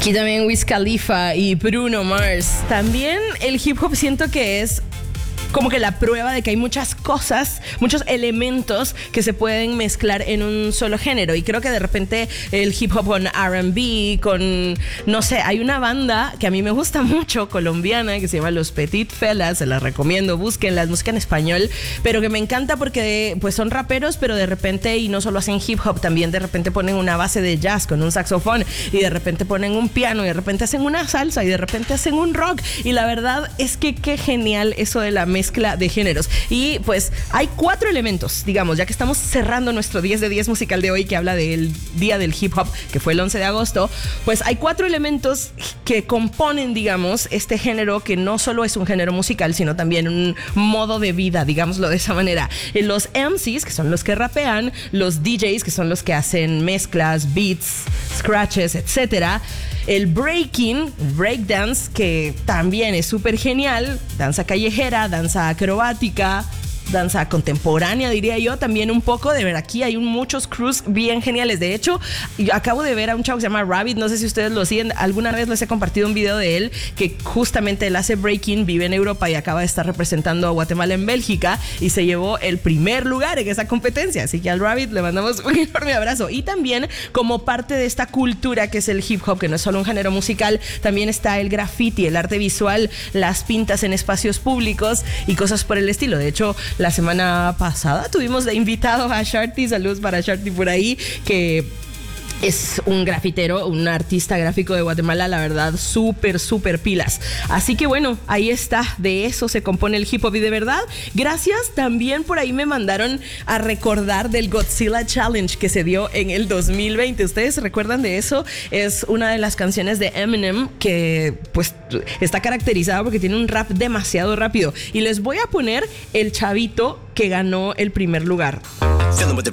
Aquí también Wiz Khalifa y Bruno Mars. También el hip hop siento que es como que la prueba de que hay muchas cosas, muchos elementos que se pueden mezclar en un solo género. Y creo que de repente el hip hop con R&B, con, no sé, hay una banda que a mí me gusta mucho, colombiana, que se llama Los Petit Fellas, se las recomiendo, búsquenlas, música en español, pero que me encanta porque pues son raperos, pero de repente, y no solo hacen hip hop, también de repente ponen una base de jazz con un saxofón, y de repente ponen un piano, y de repente hacen una salsa, y de repente hacen un rock, y la verdad es que qué genial eso de la mezcla de géneros. Y pues hay 4 elementos, digamos, ya que estamos cerrando nuestro 10 de 10 musical de hoy, que habla del día del hip hop, que fue el 11 de agosto, pues hay 4 elementos que componen, digamos, este género, que no solo es un género musical, sino también un modo de vida, digámoslo de esa manera. Los MCs, que son los que rapean, los DJs, que son los que hacen mezclas, beats, scratches, etcétera. El breakdance, que también es súper genial, danza callejera, danza acrobática, danza contemporánea, diría yo, también un poco. De ver, aquí hay muchos crews bien geniales. De hecho, acabo de ver a un chavo que se llama Rabbit, no sé si ustedes lo siguen, alguna vez les he compartido un video de él, que justamente él hace breaking, vive en Europa y acaba de estar representando a Guatemala en Bélgica, y se llevó el primer lugar en esa competencia. Así que al Rabbit le mandamos un enorme abrazo. Y también, como parte de esta cultura que es el hip hop, que no es solo un género musical, también está el graffiti, el arte visual, las pintas en espacios públicos y cosas por el estilo. De hecho, la semana pasada tuvimos de invitado a Sharty, saludos para Sharty por ahí, que es un grafitero, un artista gráfico de Guatemala, la verdad, súper pilas. Así que bueno, ahí está, de eso se compone el hip hop. Y de verdad, gracias. También por ahí me mandaron a recordar del Godzilla Challenge que se dio en el 2020. ¿Ustedes recuerdan de eso? Es una de las canciones de Eminem que pues está caracterizada porque tiene un rap demasiado rápido. Y les voy a poner el chavito que ganó el primer lugar. Feeling with the